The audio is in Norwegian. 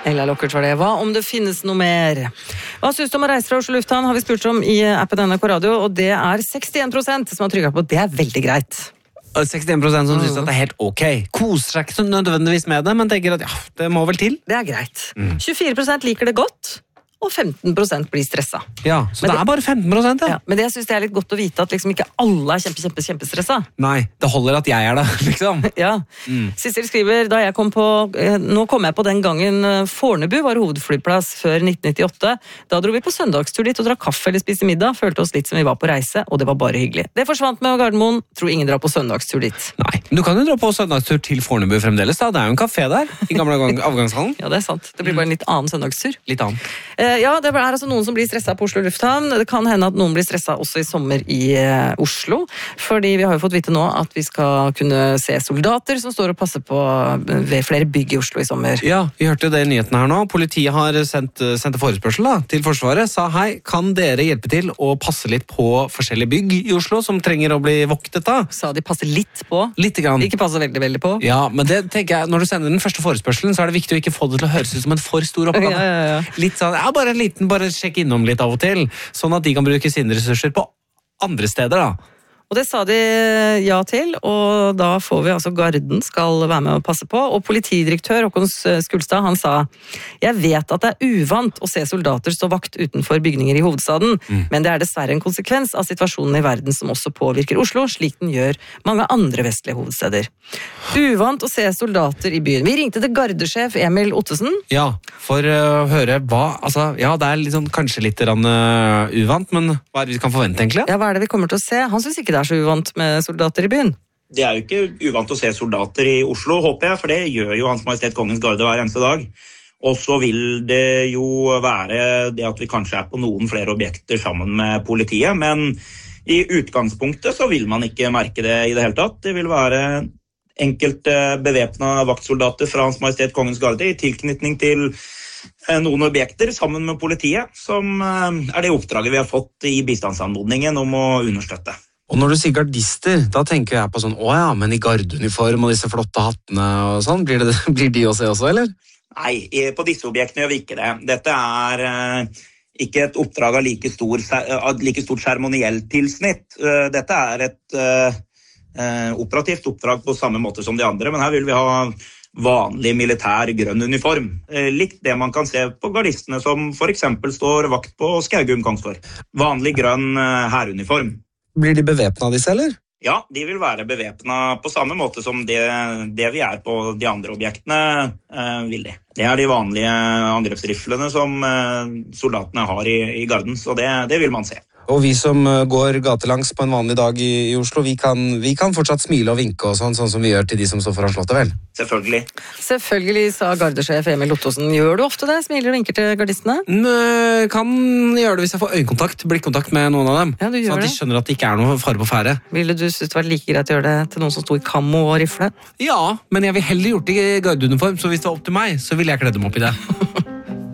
Ella Lockert var det. Hva om det finnes noe mer? Hva synes du om å reise fra Oslo Lufthavn, har vi spurt om i appen NRK Radio, og det 61% som har trykket på. Det veldig greit. 61% som synes at det helt ok. Koser seg ikke så nødvendigvis med det, men tenker at ja, det må vel til. Det greit. 24% liker det godt, og 15% blir stresset. Ja, så men det bare 15%, ja. Men det jeg synes det litt godt å vite at liksom ikke alle kjempestresset. Nei, det holder at jeg det, liksom. Ja. Sissel skriver, da jeg kom på, nå kom jeg på den gangen Fornebu var hovedflyplass før 1998. Da dro vi på søndagstur dit og drakk kaffe eller spiste middag, følte oss litt som vi var på reise, og det var bare hyggelig. Det forsvant med Gardermoen, tror ingen drar på søndagstur dit. Nei, men du kan jo dra på søndagstur til Fornebu fremdeles, da. Det jo en kafé der, i gamle avgangshallen. Ja, det sant. Det blir bare en litt annen søndagstur. Litt annen. Ja, det altså noen som blir stresset på Oslo Lufthavn. Det kan hende at noen blir stresset også i sommer i Oslo, fordi vi har jo fått vite nå at vi skal kunne se soldater som står og passer på ved flere bygg i Oslo i sommer. Ja, vi hørte det i nyhetene her nå. Politiet har sendt forespørsel til Forsvaret, sa hei, kan dere hjelpe til å passe litt på forskjellige bygg i Oslo som trenger å bli voktet av? Sa de passe litt på? Litt grann. Ikke passe veldig, veldig på? Ja, men det tenker jeg, når du sender den første forespørselen, så det viktig å ikke få det til å høres ut som en for stor oppgave. Ja. Litt sånn, bare en liten bare sjekke innom litt av og til, sånn at de kan bruke sine ressurser på andre steder da. Og det sa de ja til, og da får vi altså Garden skal være med å passe på, og politidirektør Håkon Skulstad, han sa, jeg vet at det uvant å se soldater stå vakt utenfor bygninger i hovedstaden, men det dessverre en konsekvens av situasjonen i verden som også påvirker Oslo, slik den gjør mange andre vestlige hovedsteder. Uvant å se soldater i byen. Vi ringte til gardesjef Emil Ottesen. Ja, for å høre hva, altså, ja, det litt sånn, kanskje litt uvant, men hva det vi kan forvente egentlig? Ja, hva det vi kommer til å se? Han synes ikke det så uvant med soldater i byen. Det jo ikke uvant å se soldater i Oslo, håper jeg, for det gjør jo Hans Majestet Kongens Garde hver eneste dag. Og så vil det jo være det at vi kanskje på noen flere objekter sammen med politiet, men i utgangspunktet så vil man ikke merke det i det hele tatt. Det vil være enkelte bevæpnede vaktsoldater fra Hans Majestet Kongens Garde i tilknytning til noen objekter sammen med politiet, som det oppdraget vi har fått i bistandsanmodningen om å understøtte. Og når du sier gardister, da tenker jeg på sånn, ja, men i gardeuniform og disse flotte hattene og sånn, blir de å se også, eller? Nei, på disse objektene gjør vi ikke det. Dette ikke et oppdrag av like stort seremonielt tilsnitt. Dette et operativt oppdrag på samme måte som de andre, men her vil vi ha vanlig militær grønn uniform. Likt det man kan se på gardistene som for eksempel står vakt på Skaugum Kongsgård. Vanlig grønn hæruniform. Blir de bevæpnet disse, eller? Ja, de vil være bevæpnet på samme måte som det vi på de andre objektene, vil de. Det de vanlige angrepsriflene som soldatene har i garden, så det vil man se. Og vi som går gatelangs på en vanlig dag i Oslo, vi kan fortsatt smile og vinke og sånn som vi gjør til de som står foran slottet, vel? Selvfølgelig. Selvfølgelig, sa gardesjef Emil Ottesen. Gjør du ofte det? Smiler og vinker til gardistene? Kan gjøre det hvis jeg får øyekontakt, blikkontakt med noen av dem. Ja, du gjør sånn at de skjønner at det ikke noe fare på ferde. Ville du synes det var like greit å gjøre det til noen som sto i kammo og rifle? Ja, men jeg vil heller gjort det i gardeuniform, så hvis det var opp til meg, så ville jeg kledd dem opp i det.